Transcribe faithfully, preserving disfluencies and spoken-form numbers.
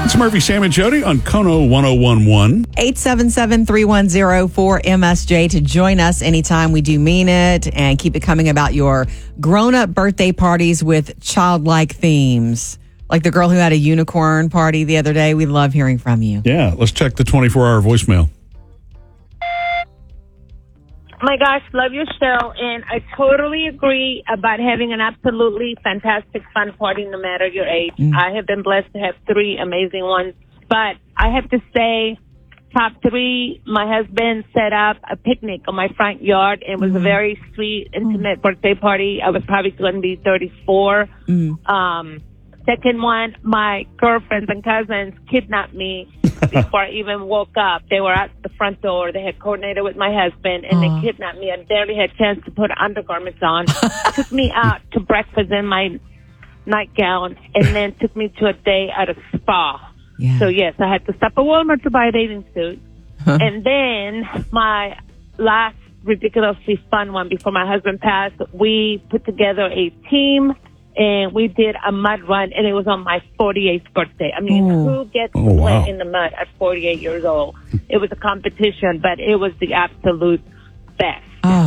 It's Murphy, Sam, and Jody on Kono one oh one one. eight seven seven, three one zero, four M S J to join us anytime. We do mean it, and keep it coming about your grown-up birthday parties with childlike themes. Like the girl who had a unicorn party the other day. We love hearing from you. Yeah, let's check the twenty-four hour voicemail. Oh my gosh, love your show, and I totally agree about having an absolutely fantastic fun party no matter your age. Mm. I have been blessed to have three amazing ones, but I have to say, top three, my husband set up a picnic on my front yard. It was mm. a very sweet, intimate mm. birthday party. I was probably going to be thirty-four. Mm. Um, second one, my girlfriends and cousins kidnapped me before I even woke up. They were at the front door. They had coordinated with my husband, and uh. they kidnapped me. I barely had a chance to put undergarments on. Took me out to breakfast in my nightgown, and then took me to a day at a spa. Yeah. So, yes, I had to stop at Walmart to buy a bathing suit. Huh. And then my last ridiculously fun one before my husband passed, we put together a team, and we did a mud run, and it was on my forty-eighth birthday. I mean, Ooh. who gets oh, to play wow. in the mud at forty-eight years old? It was a competition, but it was the absolute best.